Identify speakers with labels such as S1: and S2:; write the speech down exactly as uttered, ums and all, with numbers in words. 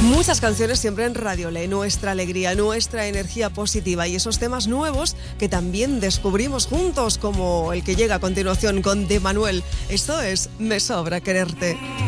S1: Muchas canciones siempre en Radiolé, nuestra alegría, nuestra energía positiva y esos temas nuevos que también descubrimos juntos, como el que llega a continuación con De Manuel. Esto es Me Sobra Quererte.